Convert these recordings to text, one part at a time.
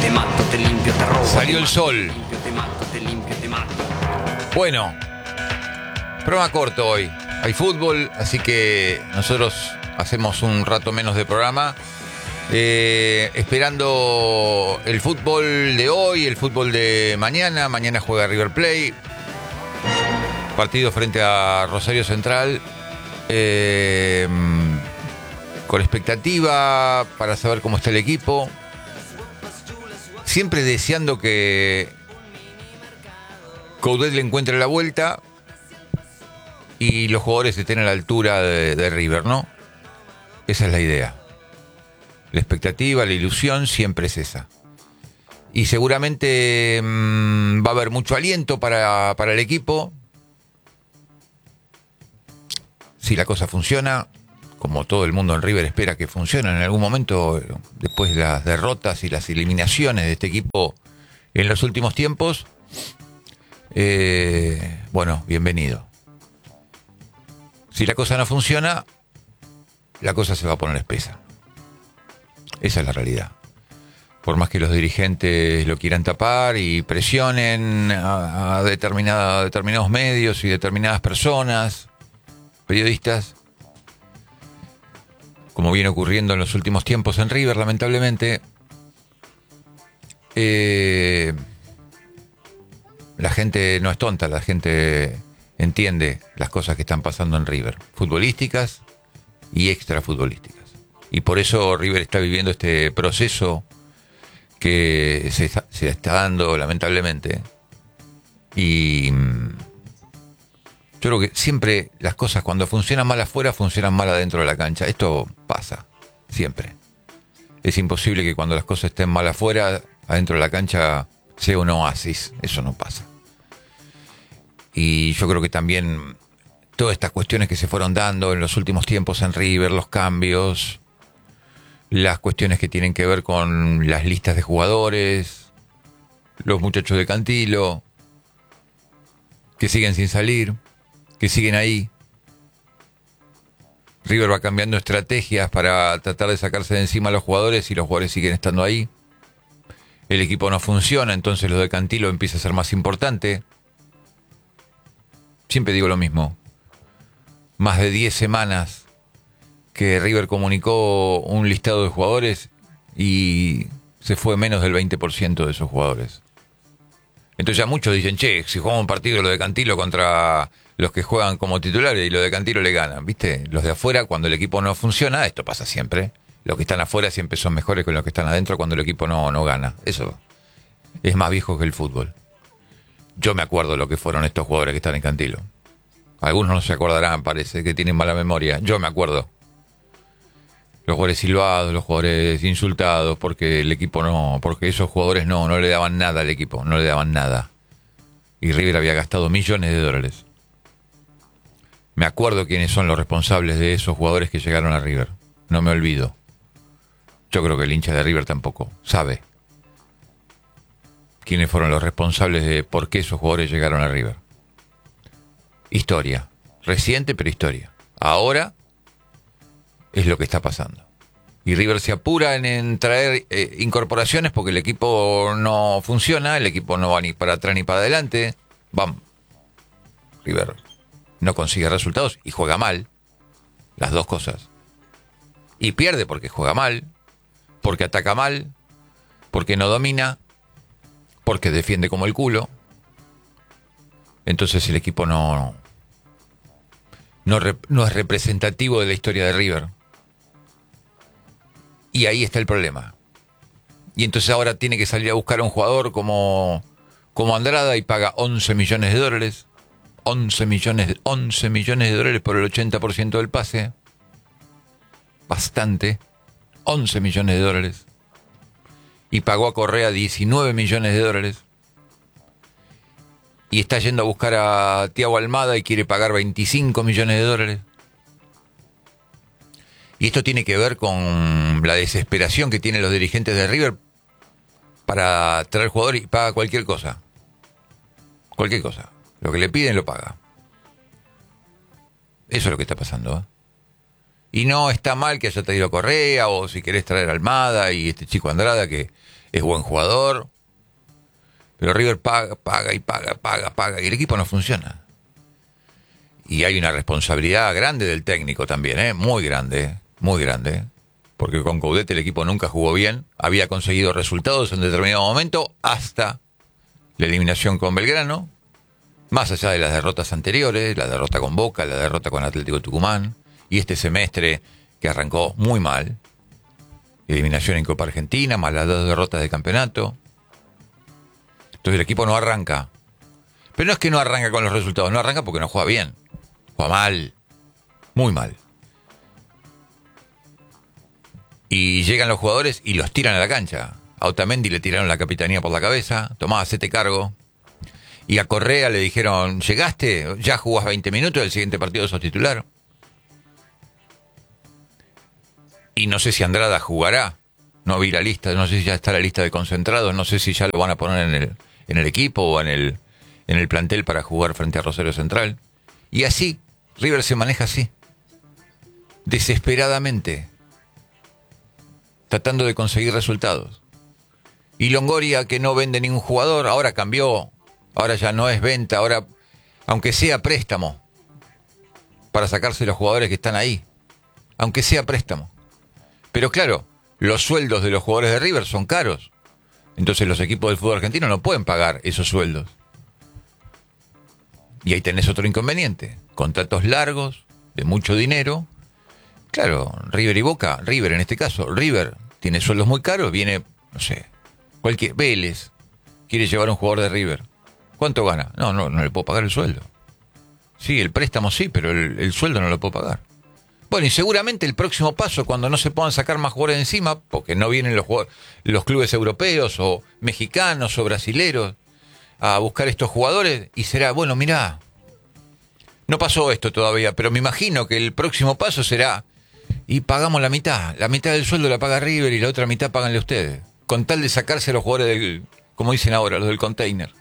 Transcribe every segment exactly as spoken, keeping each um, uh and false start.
Salió el sol. Bueno, programa corto hoy. Hay fútbol, así que nosotros hacemos un rato menos de programa. Eh, esperando el fútbol de hoy, el fútbol de mañana. Mañana juega River Plate. Partido frente a Rosario Central. Eh, con expectativa para saber cómo está el equipo. Siempre deseando que Coudet le encuentre la vuelta y los jugadores estén a la altura de, de River, ¿no? Esa es la idea. La expectativa, la ilusión siempre es esa. Y seguramente mmm, va a haber mucho aliento para, para el equipo. Si la cosa funciona, como todo el mundo en River espera que funcione en algún momento, después de las derrotas y las eliminaciones de este equipo en los últimos tiempos, eh, bueno, bienvenido. Si la cosa no funciona, la cosa se va a poner espesa. Esa es la realidad. Por más que los dirigentes lo quieran tapar y presionen a, a, determinada, a determinados medios y determinadas personas, periodistas, como viene ocurriendo en los últimos tiempos en River, lamentablemente, eh, la gente no es tonta, la gente entiende las cosas que están pasando en River, futbolísticas y extrafutbolísticas. Y por eso River está viviendo este proceso que se está, se está dando lamentablemente. Y yo creo que siempre las cosas cuando funcionan mal afuera, funcionan mal adentro de la cancha. Esto pasa, siempre. Es imposible que cuando las cosas estén mal afuera, adentro de la cancha sea un oasis. Eso no pasa. Y yo creo que también todas estas cuestiones que se fueron dando en los últimos tiempos en River, los cambios, las cuestiones que tienen que ver con las listas de jugadores, los muchachos de Cantilo, que siguen sin salir, que siguen ahí. River va cambiando estrategias para tratar de sacarse de encima a los jugadores y los jugadores siguen estando ahí. El equipo no funciona, entonces lo de Cantilo empieza a ser más importante. Siempre digo lo mismo. Más de diez semanas que River comunicó un listado de jugadores y se fue menos del veinte por ciento de esos jugadores. Entonces ya muchos dicen, che, si jugamos un partido lo de Cantilo contra los que juegan como titulares y lo de Cantilo le ganan, ¿viste? Los de afuera, cuando el equipo no funciona, esto pasa siempre. Los que están afuera siempre son mejores que los que están adentro cuando el equipo no, no gana. Eso es más viejo que el fútbol. Yo me acuerdo lo que fueron estos jugadores que están en Cantilo. Algunos no se acordarán, parece que tienen mala memoria. Yo me acuerdo. Los jugadores silbados, los jugadores insultados, porque el equipo no, porque esos jugadores no, no le daban nada al equipo, no le daban nada. Y River había gastado millones de dólares. Me acuerdo quiénes son los responsables de esos jugadores que llegaron a River. No me olvido. Yo creo que el hincha de River tampoco sabe quiénes fueron los responsables de por qué esos jugadores llegaron a River. Historia. Reciente, pero historia. Ahora es lo que está pasando. Y River se apura en, en traer eh, incorporaciones porque el equipo no funciona, el equipo no va ni para atrás ni para adelante. Vamos. River no consigue resultados y juega mal. Las dos cosas. Y pierde porque juega mal, porque ataca mal, porque no domina, porque defiende como el culo. Entonces el equipo no, no, no es representativo de la historia de River. Y ahí está el problema. Y entonces ahora tiene que salir a buscar a un jugador como, como Andrada y paga once millones de dólares. once millones, once millones de dólares por el ochenta por ciento del pase. Bastante. once millones de dólares. Y pagó a Correa diecinueve millones de dólares. Y está yendo a buscar a Thiago Almada y quiere pagar veinticinco millones de dólares. Y esto tiene que ver con la desesperación que tienen los dirigentes de River para traer jugadores y paga cualquier cosa. Cualquier cosa. Lo que le piden lo paga. Eso es lo que está pasando, ¿eh? Y no está mal que haya traído a Correa o si querés traer a Almada y este chico Andrada que es buen jugador, pero River paga, paga y paga, paga, paga, y el equipo no funciona. Y hay una responsabilidad grande del técnico también, ¿eh? Muy grande, muy grande. Porque con Coudet el equipo nunca jugó bien, había conseguido resultados en determinado momento hasta la eliminación con Belgrano, más allá de las derrotas anteriores, la derrota con Boca, la derrota con Atlético Tucumán, y este semestre que arrancó muy mal, eliminación en Copa Argentina, más las dos derrotas de campeonato. Entonces el equipo no arranca. Pero no es que no arranca con los resultados, no arranca porque no juega bien. Juega mal, muy mal. Y llegan los jugadores y los tiran a la cancha. A Otamendi le tiraron la capitanía por la cabeza, tomá, hacete cargo. Y a Correa le dijeron, ¿llegaste? Ya jugás veinte minutos, el siguiente partido sos titular. Y no sé si Andrada jugará. No vi la lista, no sé si ya está la lista de concentrados, no sé si ya lo van a poner en el, en el equipo o en el, en el plantel para jugar frente a Rosario Central. Y así, River se maneja así. Desesperadamente. Tratando de conseguir resultados. Y Longoria, que no vende ningún jugador, ahora cambió. Ahora ya no es venta, ahora, aunque sea préstamo, para sacarse los jugadores que están ahí. Aunque sea préstamo. Pero claro, los sueldos de los jugadores de River son caros. Entonces los equipos del fútbol argentino no pueden pagar esos sueldos. Y ahí tenés otro inconveniente. Contratos largos, de mucho dinero. Claro, River y Boca, River en este caso, River tiene sueldos muy caros, viene, no sé, cualquier, Vélez, quiere llevar a un jugador de River. ¿Cuánto gana? No, no, no le puedo pagar el sueldo. Sí, el préstamo sí, pero el, el sueldo no lo puedo pagar. Bueno, y seguramente el próximo paso, cuando no se puedan sacar más jugadores encima, porque no vienen los, los clubes europeos o mexicanos o brasileros a buscar estos jugadores, y será, bueno, mirá, no pasó esto todavía, pero me imagino que el próximo paso será, y pagamos la mitad, la mitad del sueldo la paga River y la otra mitad páganle ustedes, con tal de sacarse a los jugadores del, como dicen ahora, los del container.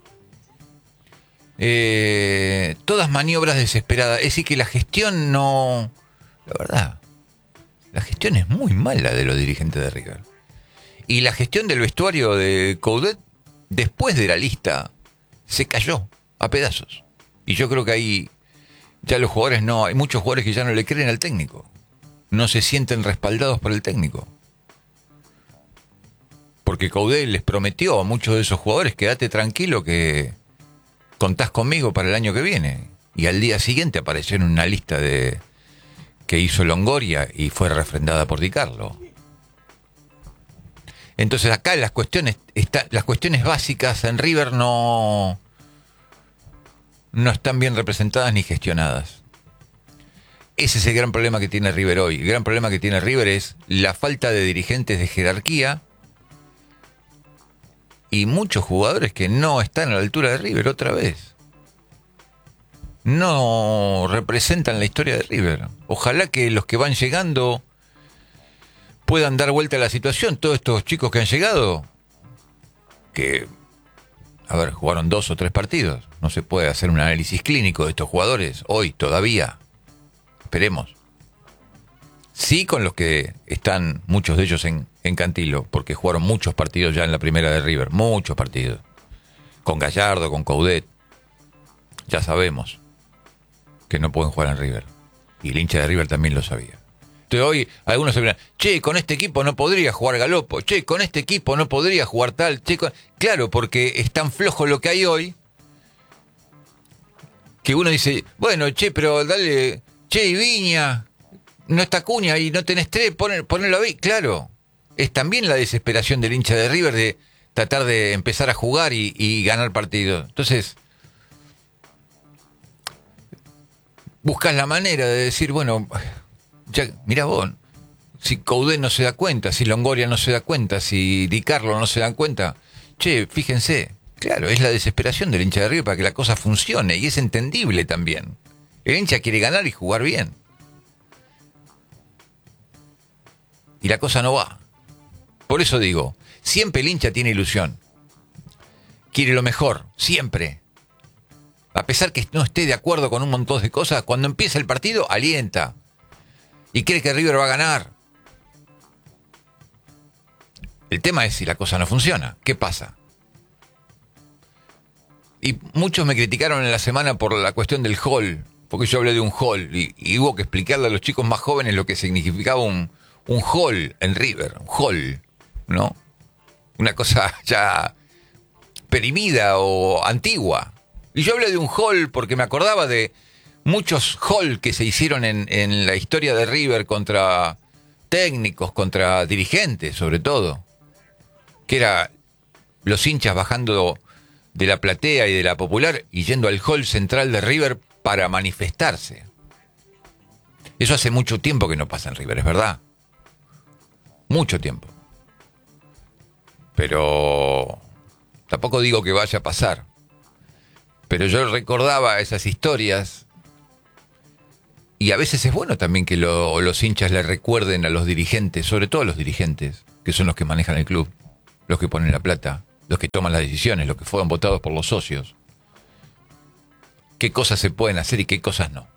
Eh, todas maniobras desesperadas, es decir que la gestión no... La verdad, la gestión es muy mala de los dirigentes de River. Y la gestión del vestuario de Coudet, después de la lista, se cayó a pedazos. Y yo creo que ahí ya los jugadores no... Hay muchos jugadores que ya no le creen al técnico. No se sienten respaldados por el técnico. Porque Coudet les prometió a muchos de esos jugadores, quédate tranquilo que contás conmigo para el año que viene. Y al día siguiente apareció en una lista de... que hizo Longoria y fue refrendada por Di Carlo. Entonces acá las cuestiones está, las cuestiones básicas en River no no están bien representadas ni gestionadas. Ese es el gran problema que tiene River hoy. El gran problema que tiene River es la falta de dirigentes de jerarquía y muchos jugadores que no están a la altura de River otra vez. No representan la historia de River. Ojalá que los que van llegando puedan dar vuelta a la situación. Todos estos chicos que han llegado, que, a ver, jugaron dos o tres partidos. No se puede hacer un análisis clínico de estos jugadores hoy todavía. Esperemos. Sí con los que están, muchos de ellos en, en Cantilo, porque jugaron muchos partidos ya en la primera de River. Muchos partidos. Con Gallardo, con Coudet. Ya sabemos que no pueden jugar en River. Y el hincha de River también lo sabía. Entonces hoy algunos se miran, che, con este equipo no podría jugar Galopo, che, con este equipo no podría jugar tal, che, con... Claro, porque es tan flojo lo que hay hoy, que uno dice, bueno, che, pero dale, che, y Viña, no está Acuña y no tenés tres, poner, ponerlo ahí. Claro, es también la desesperación del hincha de River de tratar de empezar a jugar y, y ganar partidos. Entonces... buscas la manera de decir, bueno, ya, mirá vos, si Coudet no se da cuenta, si Longoria no se da cuenta, si Di Carlo no se dan cuenta, che, fíjense, claro, es la desesperación del hincha de River para que la cosa funcione, y es entendible también. El hincha quiere ganar y jugar bien. Y la cosa no va. Por eso digo, siempre el hincha tiene ilusión. Quiere lo mejor, siempre. A pesar que no esté de acuerdo con un montón de cosas, cuando empieza el partido, alienta. Y cree que River va a ganar. El tema es si la cosa no funciona. ¿Qué pasa? Y muchos me criticaron en la semana por la cuestión del hall, porque yo hablé de un hall y, y hubo que explicarle a los chicos más jóvenes lo que significaba un, un hall en River, un hall, ¿no? Una cosa ya perimida o antigua. Y yo hablé de un hall porque me acordaba de muchos hall que se hicieron en, en la historia de River contra técnicos, contra dirigentes, sobre todo. Que era los hinchas bajando de la platea y de la popular y yendo al hall central de River para manifestarse. Eso hace mucho tiempo que no pasa en River, es verdad. Mucho tiempo. Pero tampoco digo que vaya a pasar. Pero yo recordaba esas historias y a veces es bueno también que lo, los hinchas le recuerden a los dirigentes, sobre todo a los dirigentes, que son los que manejan el club, los que ponen la plata, los que toman las decisiones, los que fueron votados por los socios, qué cosas se pueden hacer y qué cosas no.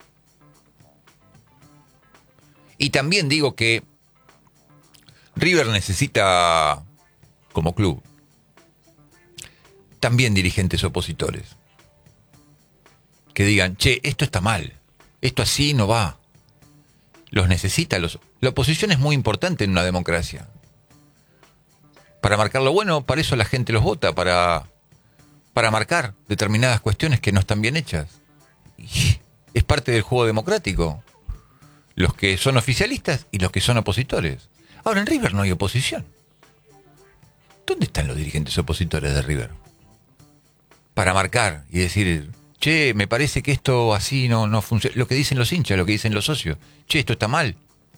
Y también digo que River necesita, como club, también dirigentes opositores que digan, che, esto está mal, esto así no va. Los necesita. Los... La oposición es muy importante en una democracia. Para marcar lo bueno, para eso la gente los vota, para, para marcar determinadas cuestiones que no están bien hechas. Y es parte del juego democrático. Los que son oficialistas y los que son opositores. Ahora, en River no hay oposición. ¿Dónde están los dirigentes opositores de River? Para marcar y decir, che, me parece que esto así no, no funciona. Lo que dicen los hinchas, lo que dicen los socios. Che, esto está mal.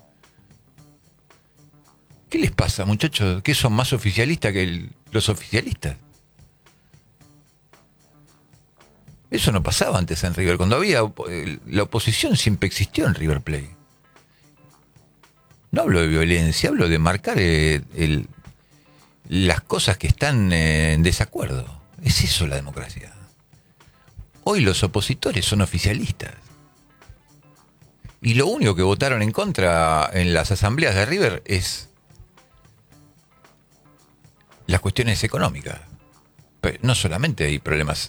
¿Qué les pasa, muchachos? ¿Qué son más oficialistas que el, los oficialistas? Eso no pasaba antes en River. Cuando había... La oposición siempre existió en River Plate. No hablo de violencia, hablo de marcar el, el, las cosas que están en desacuerdo. Es eso la democracia. Hoy los opositores son oficialistas. Y lo único que votaron en contra en las asambleas de River es las cuestiones económicas. Pero no solamente hay problemas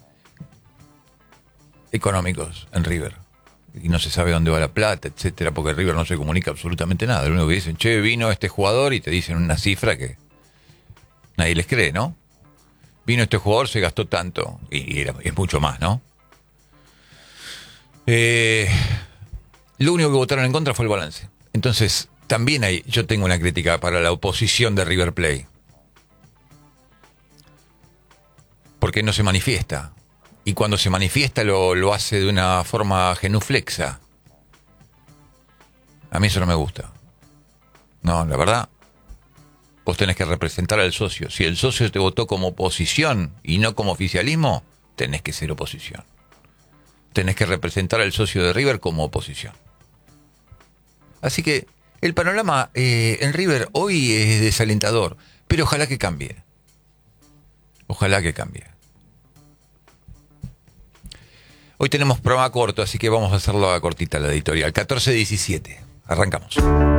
económicos en River. Y no se sabe dónde va la plata, etcétera, porque River no se comunica absolutamente nada. Lo único que dicen, che, vino este jugador y te dicen una cifra que nadie les cree, ¿no? Vino este jugador, se gastó tanto. Y era, es mucho más, ¿no? Eh, lo único que votaron en contra fue el balance. Entonces, también hay, yo tengo una crítica para la oposición de River Plate. Porque no se manifiesta. Y cuando se manifiesta lo, lo hace de una forma genuflexa. A mí eso no me gusta. No, la verdad, vos tenés que representar al socio. Si el socio te votó como oposición y no como oficialismo, tenés que ser oposición. Tenés que representar al socio de River como oposición. Así que el panorama eh, en River hoy es desalentador, pero ojalá que cambie. Ojalá que cambie. Hoy tenemos programa corto, así que vamos a hacerlo a cortita la editorial. catorce diecisiete. Arrancamos.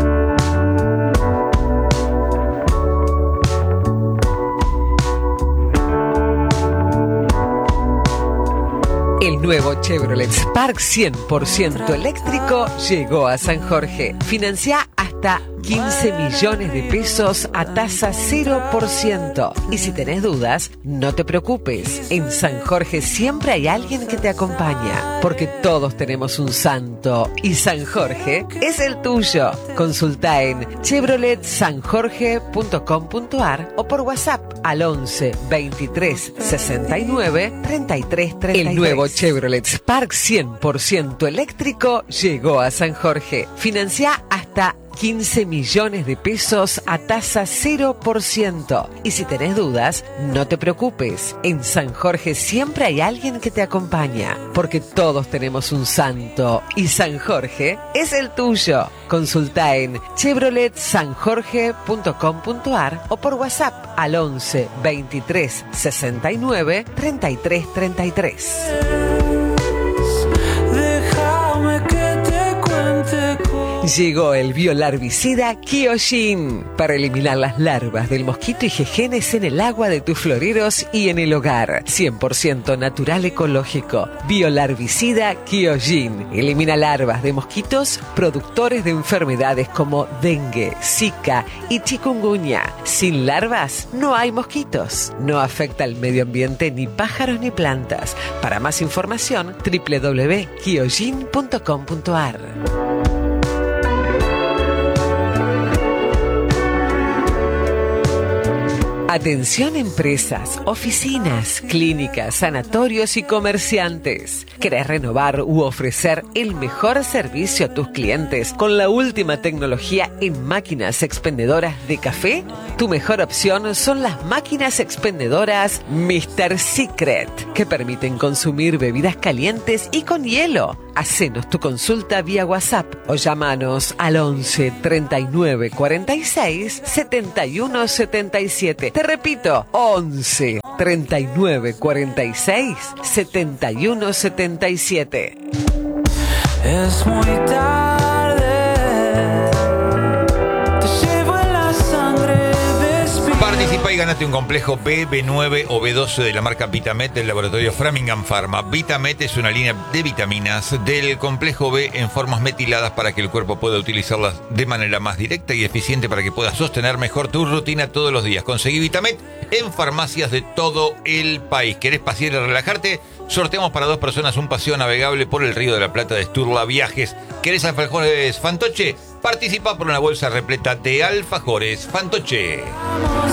El nuevo Chevrolet Spark cien por ciento eléctrico llegó a San Jorge. Financia hasta quince millones de pesos a tasa cero por ciento. Y si tenés dudas, no te preocupes. En San Jorge siempre hay alguien que te acompaña. Porque todos tenemos un santo. Y San Jorge es el tuyo. Consulta en chevrolet san jorge punto com punto ar o por WhatsApp al once veintitrés sesenta y nueve treinta y tres treinta y tres. El nuevo Chevrolet Spark cien por ciento eléctrico llegó a San Jorge. Financia hasta quince millones de pesos a tasa cero por ciento. Y si tenés dudas, no te preocupes. En San Jorge siempre hay alguien que te acompaña. Porque todos tenemos un santo. Y San Jorge es el tuyo. Consulta en chevrolet san jorge punto com punto ar o por WhatsApp al once veintitrés sesenta y nueve treinta y tres treinta y tres. Llegó el biolarvicida Kyojin para eliminar las larvas del mosquito y jejenes en el agua de tus floreros y en el hogar. cien por ciento natural ecológico. Biolarvicida Kyojin. Elimina larvas de mosquitos productores de enfermedades como dengue, zika y chikungunya. Sin larvas no hay mosquitos. No afecta al medio ambiente ni pájaros ni plantas. Para más información, doble u doble u doble u punto kyojin punto com punto a r. Atención empresas, oficinas, clínicas, sanatorios y comerciantes. ¿Querés renovar u ofrecer el mejor servicio a tus clientes con la última tecnología en máquinas expendedoras de café? Tu mejor opción son las máquinas expendedoras míster Secret, que permiten consumir bebidas calientes y con hielo. Hacenos tu consulta vía WhatsApp o llámanos al once treinta y nueve cuarenta y seis setenta y uno setenta y siete. Te repito, once treinta y nueve cuarenta y seis setenta y uno setenta y siete. Es muy tarde. Te llevo en la sangre. Participa y ganate un complejo B, B nueve o B doce de la marca Vitamet del laboratorio Framingham Pharma. Vitamet es una línea de vitaminas del complejo B en formas metiladas para que el cuerpo pueda utilizarlas de manera más directa y eficiente para que puedas sostener mejor tu rutina todos los días. Conseguí Vitamet en farmacias de todo el país. ¿Querés pasear y relajarte? Sorteamos para dos personas un paseo navegable por el Río de la Plata de Sturla Viajes. ¿Querés alfajores Fantoche? Participa por una bolsa repleta de alfajores Fantoche.